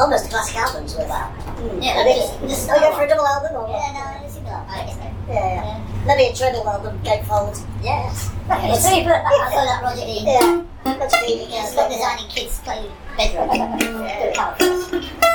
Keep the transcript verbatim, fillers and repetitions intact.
almost a classic albums with that. Mm. Yeah, Maybe, just, just are we going for a double album or what? Yeah, no, it's a single album. I guess so. Yeah, yeah. Yeah. Maybe a treble album, Gatefold. Yes. Yeah, it's really put. I saw that Roger Dean. Yeah. That's the Yeah, stop designing kids' play bedroom. Yeah, do it colour first.